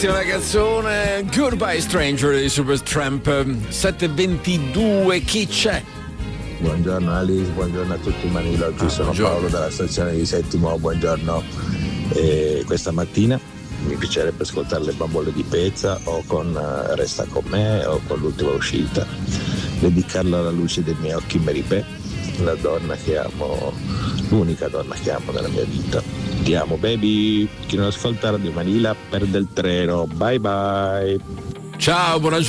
La canzone Goodbye Stranger di Supertramp. 7:22, chi c'è? Buongiorno Alice, buongiorno a tutti Manilo, oggi sono buongiorno. Paolo dalla stazione di Settimo, buongiorno. Questa mattina mi piacerebbe ascoltare le bambole di Pezza o con Resta con me o con l'ultima uscita, dedicarla alla luce dei miei occhi Meripè, la donna che amo, l'unica donna che amo nella mia vita. Ti amo baby, chi non ascolta Radio Manila perde il treno, bye bye. Ciao, buona